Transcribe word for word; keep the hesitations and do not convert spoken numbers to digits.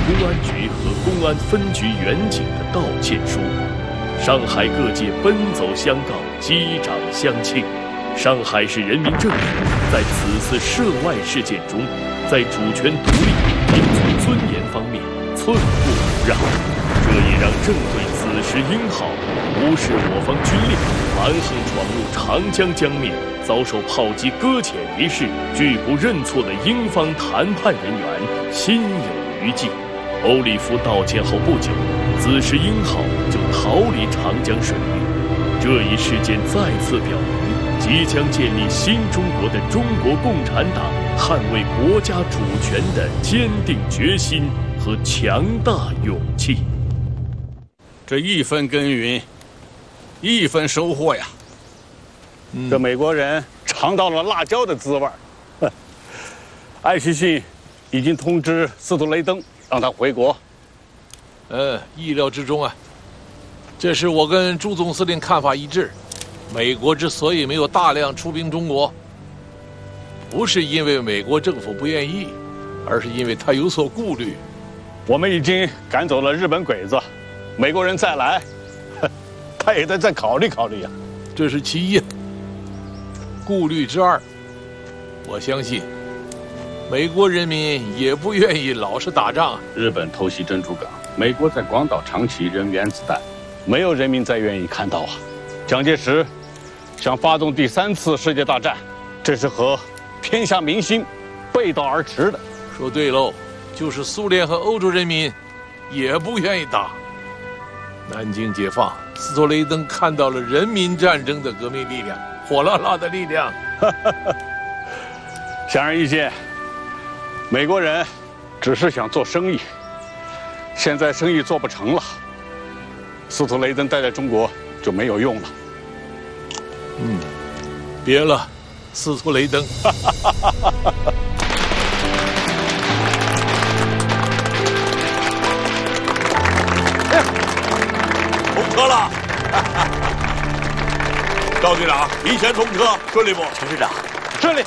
公安局和公安分局员警的道歉书。上海各界奔走相告，击掌相庆。上海市人民政府在此次涉外事件中，在主权独立、民族尊严方面寸步不让，这也让正对此时英好无视我方军令，蛮横闯入长江江面，遭受炮击搁浅一事拒不认错的英方谈判人员心有余悸。欧里夫道歉后不久，此时英好就逃离长江水域。这一事件再次表明，即将建立新中国的中国共产党捍卫国家主权的坚定决心和强大勇气。 这一分耕耘，一分收获呀！ 嗯、这美国人尝到了辣椒的滋味儿。艾希逊已经通知斯图雷登，让他回国。 嗯，意料之中啊。这是我跟朱总司令看法一致。美国之所以没有大量出兵中国，不是因为美国政府不愿意，而是因为他有所顾虑。 我们已经赶走了日本鬼子，美国人再来，他也得再考虑考虑呀。 这是其一。顾虑之二，我相信美国人民也不愿意老是打仗。 日本偷袭珍珠港，美国在广岛、长崎扔原子弹， 没有人民再愿意看到啊。蒋介石想发动第三次世界大战，这是和天下民心背道而驰的。 说对喽，就是苏联和欧洲人民也不愿意打。南京解放，斯托雷登看到了人民战争的革命力量，火辣辣的力量。 显而易见，美国人只是想做生意，现在生意做不成了，斯图雷登待在中国就没有用了。 嗯，别了，斯图雷登。 通车了。赵局长，提前通车，顺利不？ 陈师长。